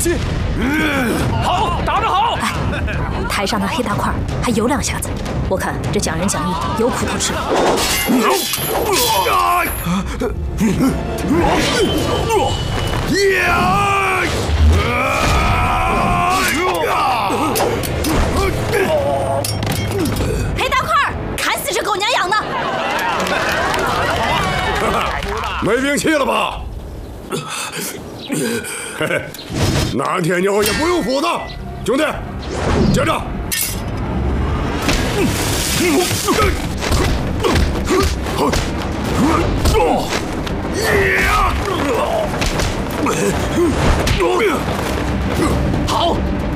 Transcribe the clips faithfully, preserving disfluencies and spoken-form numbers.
心！ 好，打得好！ 哎，台上的黑大块还有两下子，我看这奖人奖义有苦头吃了。黑大块，砍死这狗娘养的！ 没兵器了吧？嘿嘿，哪天妞也不用斧子，兄弟，接着。 好。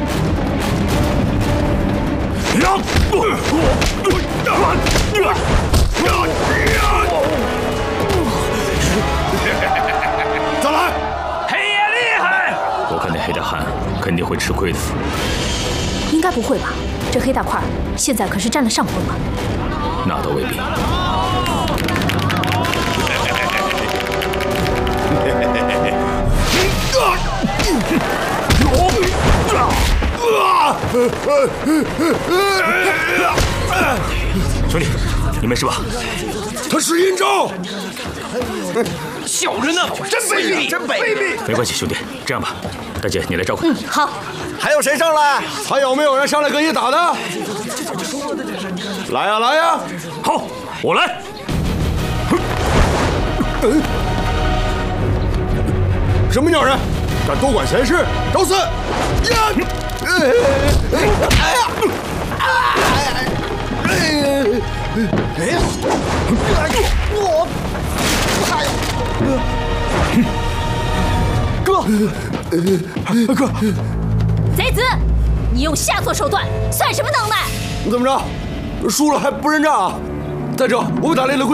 再来！ 黑爷厉害！ 我看那黑大汉肯定会吃亏的。 应该不会吧？这黑大块现在可是占了上风了。 那倒未必。兄弟，你没事吧？ 他使阴招！ 小人呢，真卑鄙， 真卑鄙！ 没关系，兄弟，这样吧，大姐你来照看。 嗯，好。 还有谁上来？ 还有没有人上来跟你打的？来呀来呀！ 好，我来。 什么鸟人，敢多管闲事，找死！呀！哎呀！哎呀！哎呀！我，哎呀！哥，哥， 贼子，你用下作手段，算什么能耐？ 怎么着？输了还不认账啊？再者，我们打累了。